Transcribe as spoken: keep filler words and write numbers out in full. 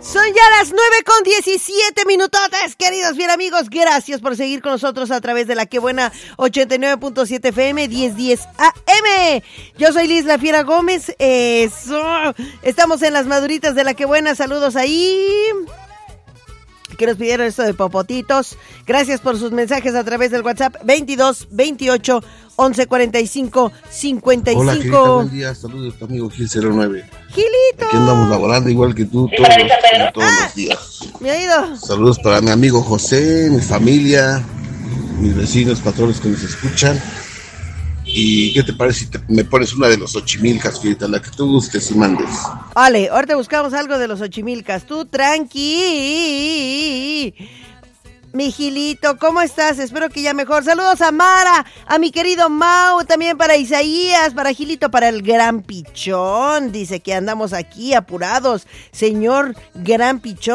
Son ya las nueve con diecisiete minutotes, queridos bien amigos. Gracias por seguir con nosotros a través de la Que Buena ochenta y nueve punto siete F M, diez diez A M. Yo soy Liz La Fiera Gómez. Eso. Estamos en las maduritas de la Que Buena. Saludos ahí. Que nos pidieron esto de popotitos. Gracias por sus mensajes a través del WhatsApp veintidós veintiocho once cuarenta y cinco cincuenta y cinco. Hola, Gilita, buen día. Saludos a tu amigo Gil cero nueve. Gilito. Aquí andamos laborando igual que tú todos, los, todos ah, los días. Mi oído. Saludos para mi amigo José, mi familia, mis vecinos, patrones que nos escuchan. ¿Y qué te parece si te, me pones una de los Ochimilcas, Gilita, la que tú gustes y mandes? Vale, ahorita buscamos algo de los Ochimilcas. Tú tranqui. Mi Gilito, ¿cómo estás? Espero que ya mejor. Saludos a Mara, a mi querido Mau, también para Isaías, para Gilito, para el Gran Pichón. Dice que andamos aquí apurados, señor Gran Pichón.